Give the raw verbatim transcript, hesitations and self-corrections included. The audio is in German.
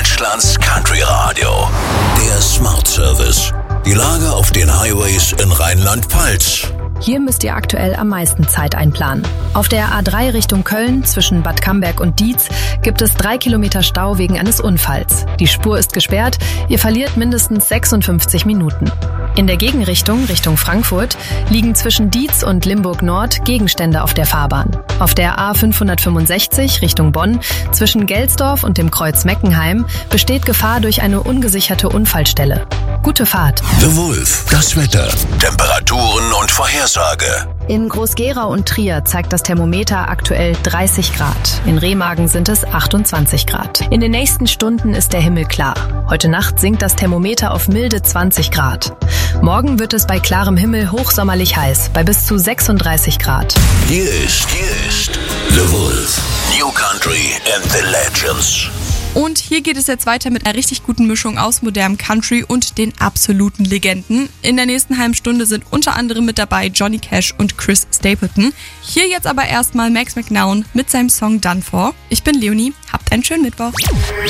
Deutschlands Country Radio. Der Smart Service. Die Lage auf den Highways in Rheinland-Pfalz. Hier müsst ihr aktuell am meisten Zeit einplanen. Auf der A drei Richtung Köln zwischen Bad Camberg und Dietz gibt es drei Kilometer Stau wegen eines Unfalls. Die Spur ist gesperrt, ihr verliert mindestens sechsundfünfzig Minuten. In der Gegenrichtung, Richtung Frankfurt, liegen zwischen Dietz und Limburg Nord Gegenstände auf der Fahrbahn. Auf der A fünfhundertfünfundsechzig Richtung Bonn zwischen Gelsdorf und dem Kreuz Meckenheim besteht Gefahr durch eine ungesicherte Unfallstelle. Gute Fahrt. The Wolf, das Wetter, Temperaturen und Vorhersage. In Groß-Gerau und Trier zeigt das Thermometer aktuell dreißig Grad. In Remagen sind es achtundzwanzig Grad. In den nächsten Stunden ist der Himmel klar. Heute Nacht sinkt das Thermometer auf milde zwanzig Grad. Morgen wird es bei klarem Himmel hochsommerlich heiß, bei bis zu sechsunddreißig Grad. Hier ist, hier ist The Wolf. New Country and the Legends. Und hier geht es jetzt weiter mit einer richtig guten Mischung aus modernem Country und den absoluten Legenden. In der nächsten halben Stunde sind unter anderem mit dabei Johnny Cash und Chris Stapleton. Hier jetzt aber erstmal Max McNown mit seinem Song Done For. Ich bin Leonie, habt einen schönen Mittwoch.